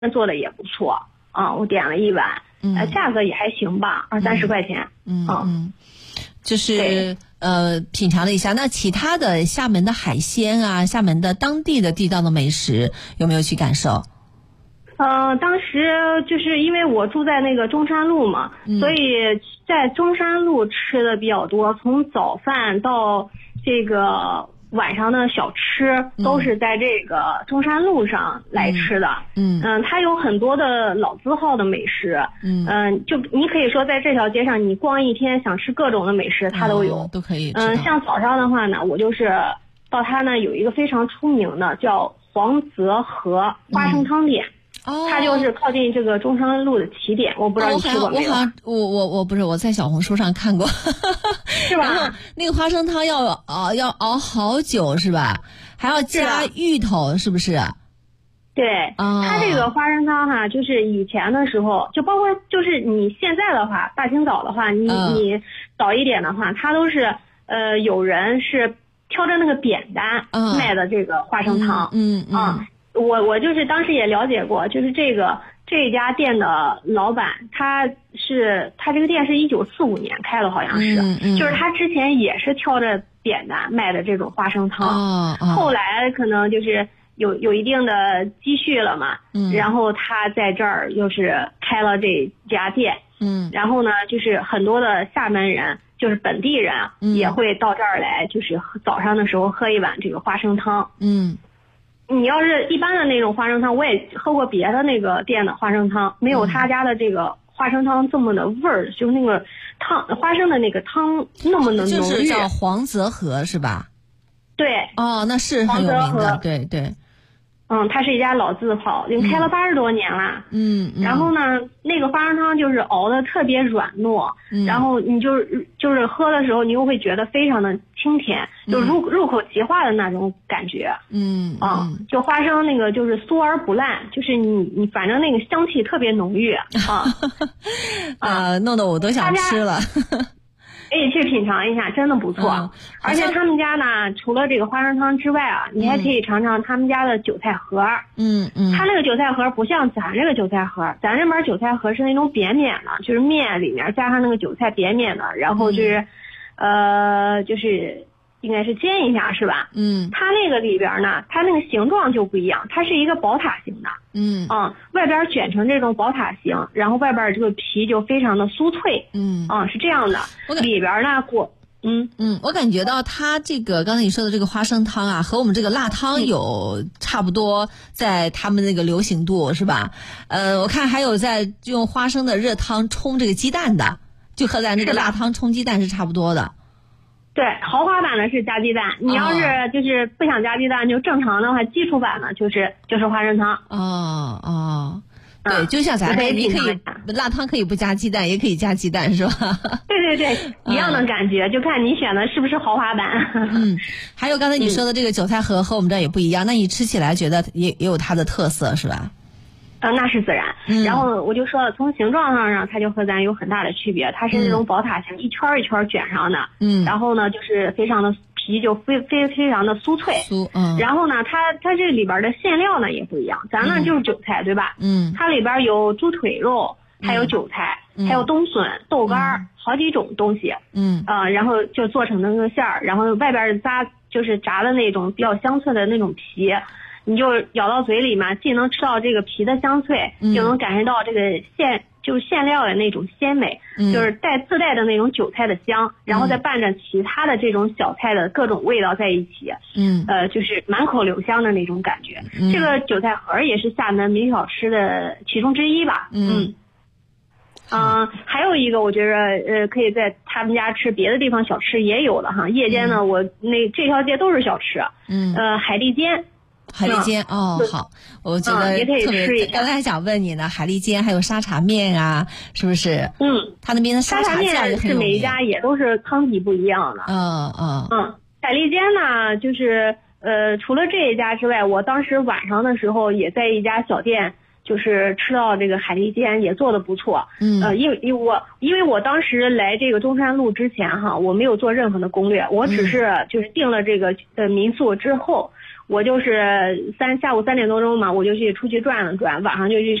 做的也不错啊，我点了一碗，价格也还行吧，20-30块钱。 就是品尝了一下。那其他的厦门的海鲜啊，厦门的当地的地道的美食有没有去感受？ 当时就是因为我住在那个中山路嘛，所以在中山路吃的比较多，从早饭到这个晚上的小吃都是在这个中山路上来吃的。它有很多的老字号的美食。就你可以说在这条街上你逛一天想吃各种的美食它都有， 都可以。 像早上的话呢，我就是到它那有一个非常出名的叫黄泽河花生汤店。它就是靠近这个中山路的起点，我不知道你吃过没有？ 我不是，我在小红书上看过， 是吧？ 然后那个花生汤要熬好久是吧？还要加芋头，是不是？ 对，它这个花生汤哈，就是以前的时候，就包括就是你现在的话，大清早的话，你早一点的话，它都是有人是挑着那个扁担卖的这个花生汤。我就是当时也了解过，就是这一家店的老板，他这个店是1945年开的，好像是，就是他之前也是挑着扁担卖的这种花生汤。后来可能就是有一定的积蓄了嘛，然后他在这儿又是开了这家店。然后呢，就是很多的厦门人，就是本地人也会到这儿来，就是早上的时候喝一碗这个花生汤。你要是一般的那种花生汤，我也喝过别的那个店的花生汤，没有他家的这个花生汤这么的味儿，就是那个花生的那个汤那么的浓郁。 就是叫黄泽河是吧？ 对。 那是很有名的，对对。 它是一家老字号，已经开了80多年了。然后呢，那个花生汤就是熬的特别软糯，然后你就是喝的时候，你又会觉得非常的清甜，就入口即化的那种感觉。就花生那个就是酥而不烂，就是你反正那个香气特别浓郁弄得我都想吃了。 可以去品尝一下，真的不错。而且他们家呢，除了这个花生汤之外你还可以尝尝他们家的韭菜盒。他那个韭菜盒不像咱这个韭菜盒，咱这边韭菜盒是那种扁扁的，就是面里面加上那个韭菜扁扁的，然后就是就是应该是煎一下是吧？它那个里边呢，它那个形状就不一样，它是一个宝塔形的。外边卷成这种宝塔形，然后外边这个皮就非常的酥脆。是这样的。里边呢我感觉到它这个刚才你说的这个花生汤啊，和我们这个辣汤有差不多，在他们那个流行度是吧？我看还有在用花生的热汤冲这个鸡蛋的，就和咱这个辣汤冲鸡蛋是差不多的。 对，豪华版的是加鸡蛋，你要是就是不想加鸡蛋，就正常的话，基础版的就是花生汤。 对，就像咱这，你可以辣汤可以不加鸡蛋，也可以加鸡蛋，是吧？ 对，一样的感觉，就看你选的是不是豪华版。 还有刚才你说的这个韭菜盒和我们这儿也不一样，那你吃起来觉得也有它的特色，是吧？ 那是自然。然后我就说了，从形状上它就和咱有很大的区别，它是那种宝塔形，一圈一圈卷上的。然后呢，就是非常的皮就非常的酥脆。然后呢，它这里边的馅料呢也不一样，咱呢就是韭菜，对吧？它里边有猪腿肉，还有韭菜，还有冬笋、豆干，好几种东西。然后就做成那个馅儿，然后外边就是炸的那种比较香脆的那种皮。你就咬到嘴里嘛，既能吃到这个皮的香脆，就能感受到这个馅料的那种鲜美，就是自带的那种韭菜的香，然后再拌着其他的这种小菜的各种味道在一起，就是满口留香的那种感觉。这个韭菜盒也是厦门名小吃的其中之一吧。还有一个我觉得可以在他们家吃，别的地方小吃也有的哈。夜间呢，我这条街都是小吃。海蛎煎。 海蛎煎好，我觉得也可以特别吃一下。 刚才还想问你呢，海蛎煎还有沙茶面啊，是不是？他那边的沙茶面是每一家也都是汤底不一样的。海蛎煎呢，就是除了这一家之外，我当时晚上的时候也在一家小店，就是吃到这个海蛎煎也做得不错。因为我当时来这个中山路之前哈，我没有做任何的攻略，我只是就是订了这个民宿之后， 我就是下午3点多钟嘛，我就去出去转了转，晚上就去